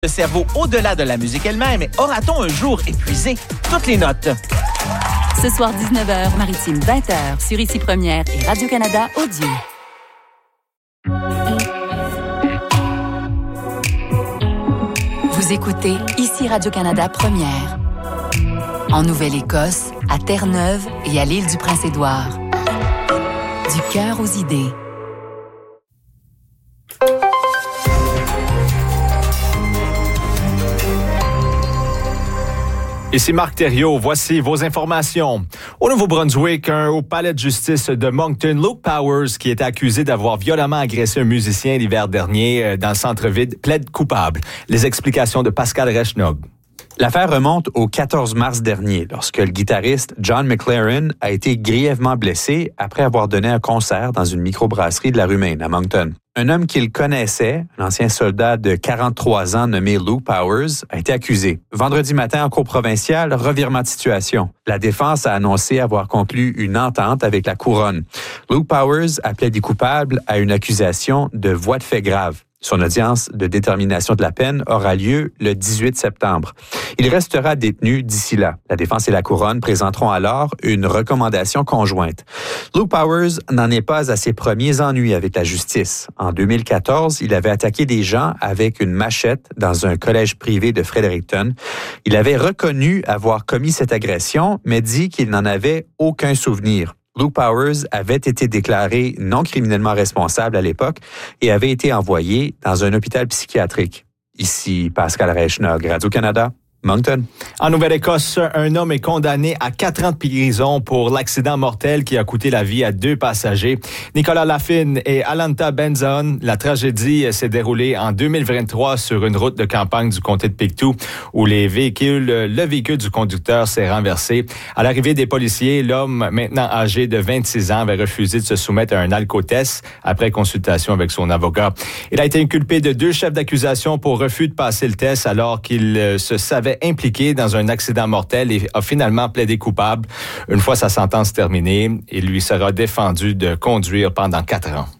Le cerveau au-delà de la musique elle-même, aura-t-on un jour épuisé toutes les notes? Ce soir 19h, Maritime 20h, sur Ici Première et Radio-Canada Audio. Vous écoutez Ici Radio-Canada Première. En Nouvelle-Écosse, à Terre-Neuve et à l'île du Prince-Édouard. Du cœur aux idées. Ici Marc Thériault, voici vos informations. Au Nouveau-Brunswick, au palais de justice de Moncton, Luke Powers, qui était accusé d'avoir violemment agressé un musicien l'hiver dernier dans le centre-ville, plaide coupable. Les explications de Pascal Rechnog. L'affaire remonte au 14 mars dernier, lorsque le guitariste John McLaren a été grièvement blessé après avoir donné un concert dans une microbrasserie de la rue Main à Moncton. Un homme qu'il connaissait, l'ancien soldat de 43 ans nommé Luke Powers, a été accusé. Vendredi matin, en cour provinciale, revirement de situation. La défense a annoncé avoir conclu une entente avec la couronne. Luke Powers a plaidé coupable à une accusation de voies de fait grave. Son audience de détermination de la peine aura lieu le 18 septembre. Il restera détenu d'ici là. La défense et la couronne présenteront alors une recommandation conjointe. Luke Powers n'en est pas à ses premiers ennuis avec la justice. En 2014, il avait attaqué des gens avec une machette dans un collège privé de Fredericton. Il avait reconnu avoir commis cette agression, mais dit qu'il n'en avait aucun souvenir. Luke Powers avait été déclaré non criminellement responsable à l'époque et avait été envoyé dans un hôpital psychiatrique. Ici Pascal Rechnog, Radio-Canada, Moncton. En Nouvelle-Écosse, un homme est condamné à 4 ans de prison pour l'accident mortel qui a coûté la vie à 2 passagers. Nicolas Laffin et Alanta Benzon. La tragédie s'est déroulée en 2023 sur une route de campagne du comté de Pictou où le véhicule du conducteur s'est renversé. À l'arrivée des policiers, l'homme, maintenant âgé de 26 ans, avait refusé de se soumettre à un alcotest après consultation avec son avocat. Il a été inculpé de 2 chefs d'accusation pour refus de passer le test alors qu'il se savait impliqué dans un accident mortel et a finalement plaidé coupable. Une fois sa sentence terminée, il lui sera défendu de conduire pendant 4 ans.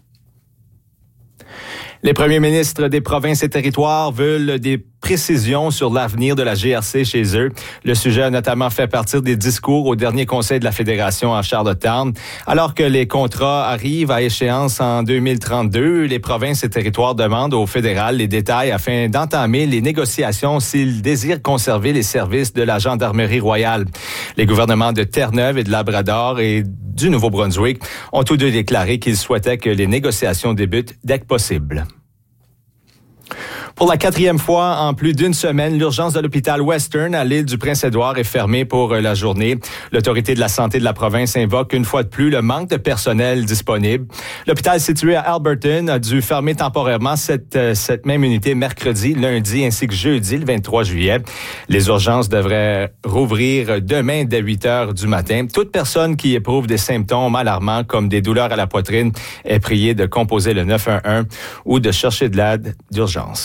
Les premiers ministres des provinces et territoires veulent des précisions sur l'avenir de la GRC chez eux. Le sujet a notamment fait partir des discours au dernier conseil de la Fédération à Charlottetown. Alors que les contrats arrivent à échéance en 2032, les provinces et territoires demandent au fédéral les détails afin d'entamer les négociations s'ils désirent conserver les services de la Gendarmerie royale. Les gouvernements de Terre-Neuve et de Labrador et du Nouveau-Brunswick ont tous deux déclaré qu'ils souhaitaient que les négociations débutent dès que possible. Pour la 4e fois en plus d'une semaine, l'urgence de l'hôpital Western à l'île du Prince-Édouard est fermée pour la journée. L'autorité de la santé de la province invoque une fois de plus le manque de personnel disponible. L'hôpital situé à Alberton a dû fermer temporairement cette même unité mercredi, lundi ainsi que jeudi, le 23 juillet. Les urgences devraient rouvrir demain dès 8 heures du matin. Toute personne qui éprouve des symptômes alarmants comme des douleurs à la poitrine est priée de composer le 911 ou de chercher de l'aide d'urgence.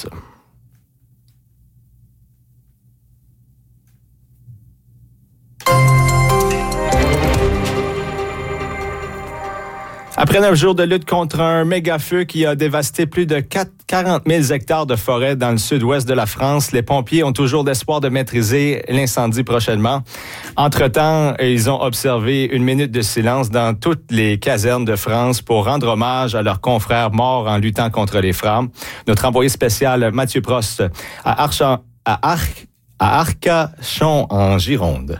Après 9 jours de lutte contre un méga-feu qui a dévasté plus de 40 000 hectares de forêt dans le sud-ouest de la France, les pompiers ont toujours l'espoir de maîtriser l'incendie prochainement. Entre-temps, ils ont observé une minute de silence dans toutes les casernes de France pour rendre hommage à leurs confrères morts en luttant contre les flammes. Notre envoyé spécial Mathieu Prost à Arcachon en Gironde.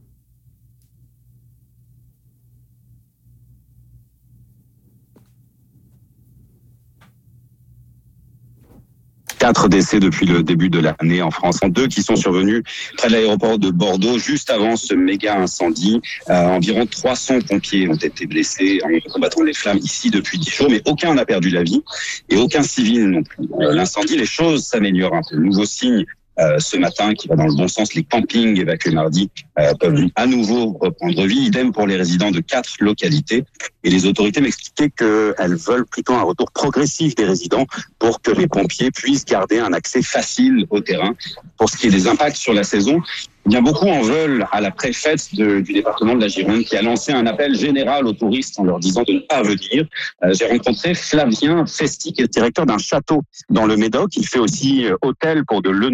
4 décès depuis le début de l'année en France, 2 qui sont survenus près de l'aéroport de Bordeaux juste avant ce méga incendie. Environ 300 pompiers ont été blessés en combattant les flammes ici depuis 10 jours, mais aucun n'a perdu la vie et aucun civil non plus. L'incendie, les choses s'améliorent un peu. Nouveau signe ce matin qui va dans le bon sens. Les campings évacués mardi peuvent à nouveau reprendre vie. Idem pour les résidents de 4 localités. Et les autorités m'expliquaient qu'elles veulent plutôt un retour progressif des résidents pour que les pompiers puissent garder un accès facile au terrain. Pour ce qui est des impacts sur la saison, Bien, beaucoup en veulent à la préfète du département de la Gironde qui a lancé un appel général aux touristes en leur disant de ne pas venir. J'ai rencontré Flavien Festi, qui est directeur d'un château dans le Médoc. Il fait aussi hôtel pour de